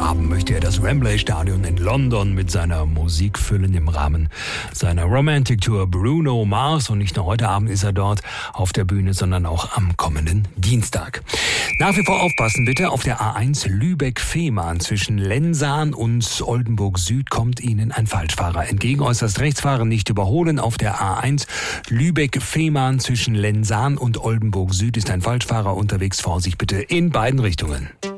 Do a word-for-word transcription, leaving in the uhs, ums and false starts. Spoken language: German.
Abend möchte er das Wembley Stadion in London mit seiner Musik füllen im Rahmen seiner Romantic Tour Bruno Mars. Und nicht nur heute Abend ist er dort auf der Bühne, sondern auch am kommenden Dienstag. Nach wie vor aufpassen bitte, auf der A eins Lübeck-Fehmarn zwischen Lensahn und Oldenburg Süd kommt Ihnen ein Falschfahrer entgegen. Äußerst rechts fahren, nicht überholen. Auf der A eins Lübeck-Fehmarn zwischen Lensahn und Oldenburg Süd ist ein Falschfahrer unterwegs. Vorsicht bitte in beiden Richtungen.